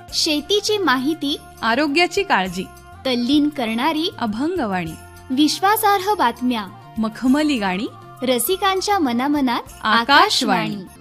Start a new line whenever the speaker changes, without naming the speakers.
शेतीची माहिती,
आरोग्याची काळजी,
तल्लीन करणारी
अभंगवाणी,
विश्वासार्ह बातम्या,
मखमली गाणी,
रसिकांच्या मनामनात
आकाशवाणी.